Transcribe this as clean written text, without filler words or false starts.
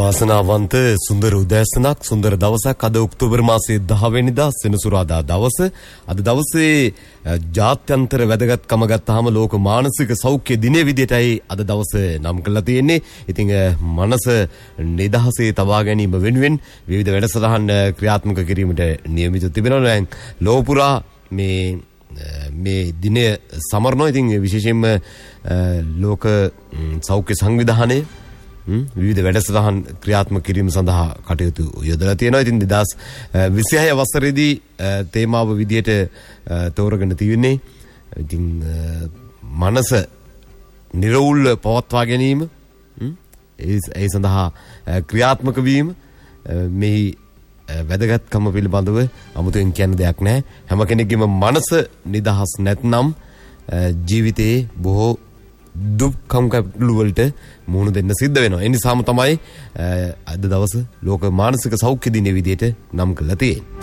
වාසනාවන්ත සුන්දර උදෑසනක් සුන්දර දවසක් අද ඔක්තෝබර් මාසයේ 10 වෙනිදා සෙනසුරාදා දවස. අද දවසේ ජාත්‍යන්තර වැදගත්කම ගත්තාම ලෝක මානසික සෞඛ්‍ය දිනය විදිහටයි අද දවස නම් කරලා තියෙන්නේ. ඉතින් මනස නිදහසේ තබා ගැනීම වෙනුවෙන් විවිධ වැඩසටහන් ක්‍රියාත්මක කිරීමට නියමිත තිබෙනවා. ලෝපුරා මේ දිනය සමරනවා. ඉතින් විශේෂයෙන්ම ලෝක සෞඛ්‍ය සංවිධානය විවිධ වැඩසටහන් ක්‍රියාත්මක කිරීම සඳහා කටයුතු යොදලා තියෙනවා. ඉතින් 2026 වසරේදී තේමාව විදියට තෝරගෙන තියෙන්නේ. ඉතින් මනස නිරවුල් පවත්වා ගැනීම ඒ සඳහා ක්‍රියාත්මක වීම මේ වැදගත්කම පිළිබඳව අමුතුවෙන් කියන්න දෙයක් නැහැ. හැම කෙනෙක්ගේම මනස නිදහස් නැත්නම් ජීවිතයේ බොහෝ දුක්ඛම් කැපලු වලට මුහුණ දෙන්න සිද්ධ වෙනවා. ඒ නිසාම තමයි අද දවස ලෝක මානසික සෞඛ්‍ය දිනය විදියට නම් කරලා තියෙන්නේ.